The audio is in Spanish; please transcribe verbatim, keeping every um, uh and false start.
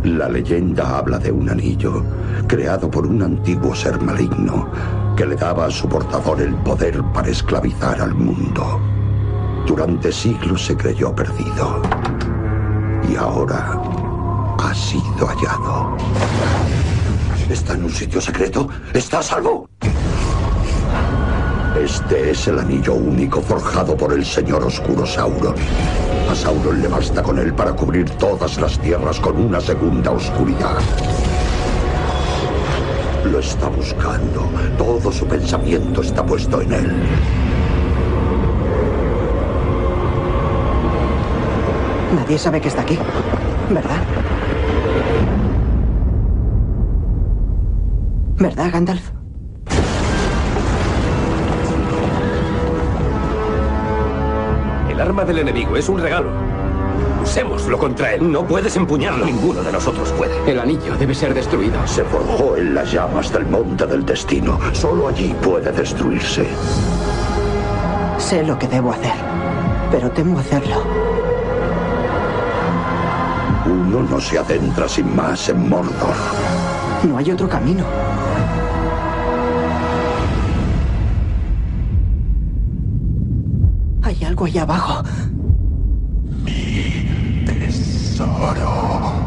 La leyenda habla de un anillo creado por un antiguo ser maligno que le daba a su portador el poder para esclavizar al mundo. Durante siglos se creyó perdido y ahora ha sido hallado. ¿Está en un sitio secreto? ¿Está a salvo? Este es el anillo único forjado por el señor oscuro Sauron. A Sauron le basta con él para cubrir todas las tierras con una segunda oscuridad. Lo está buscando. Todo su pensamiento está puesto en él. Nadie sabe que está aquí, ¿verdad? ¿Verdad, Gandalf? El arma del enemigo es un regalo. Usémoslo contra él. No puedes empuñarlo. Ninguno de nosotros puede. El anillo debe ser destruido. Se forjó en las llamas del monte del destino. Solo allí puede destruirse. Sé lo que debo hacer, pero temo hacerlo. Uno no se adentra sin más en Mordor. No hay otro camino. Hay algo allá abajo. Mi tesoro.